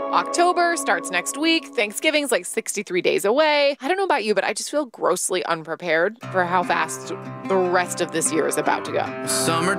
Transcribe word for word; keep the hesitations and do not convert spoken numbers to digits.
October starts next week. Thanksgiving's like sixty-three days away. I don't know about you, but I just feel grossly unprepared for how fast the rest of this year is about to go. Summer